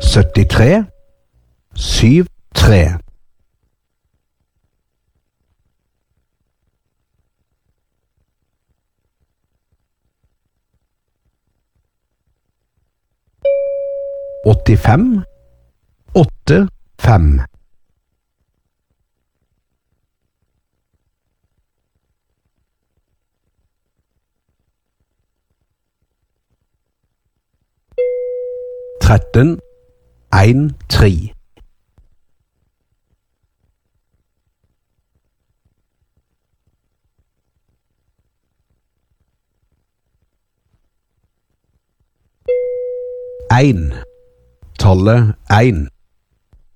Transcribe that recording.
73 73. Åttifem, åtte, fem. Tretten, en, tre. En. Tallet 1.